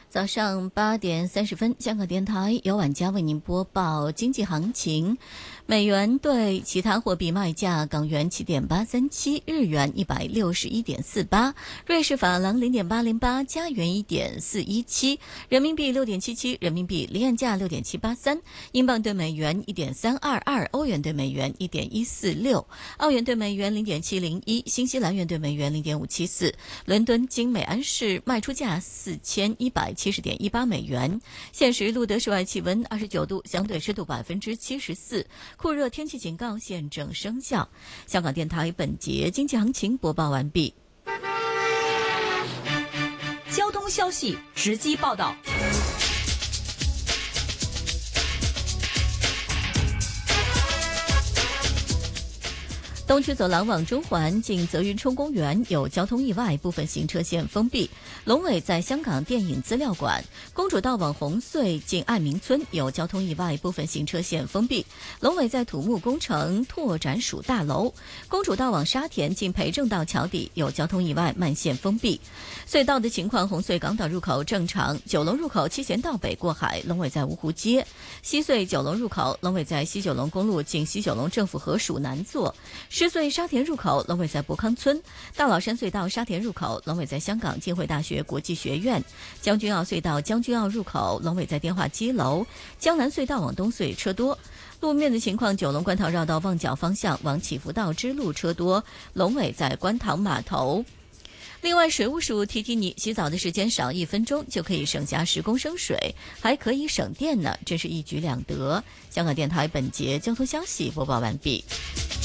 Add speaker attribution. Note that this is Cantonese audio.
Speaker 1: 早上8点30分，香港电台由晚家为您播报经济行情。美元对其他货币卖价：港元7.837，日元161.48，瑞士法郎0.808，加元1.417，人民币6.77，人民币离岸价6.783，英镑对美元1.322，欧元对美元1.146，澳元对美元0.701，新西兰元对美元0.574。伦敦金每安士卖出价4170.18美元。现时录得室外气温29度，相对湿度74%，酷热天气警告现正生效。香港电台本节经济行情播报完毕。
Speaker 2: 交通消息直击报道。
Speaker 1: 东区走廊往中环近泽云冲公园有交通意外，部分行车线封闭。龙尾在香港电影资料馆。公主道往红隧近爱民村有交通意外，部分行车线封闭。龙尾在土木工程拓展署大楼。公主道往沙田近培正道桥底有交通意外，慢线封闭。隧道的情况：红隧港岛入口正常，九龙入口七贤道北过海，龙尾在芜湖街。西隧九龙入口，龙尾在西九龙公路近西九龙政府合署南座。狮隧沙田入口，龙尾在博康村；大老山隧道沙田入口，龙尾在香港浸会大学国际学院；将军澳隧道将军澳入口，龙尾在电话机楼；江南隧道往东隧车多。路面的情况：九龙观塘绕道旺角方向往祈福道支路车多，龙尾在观塘码头。另外，水务署提提你，洗澡的时间少1分钟就可以省下10公升水，还可以省电呢，真是一举两得。香港电台本节交通消息播报完毕。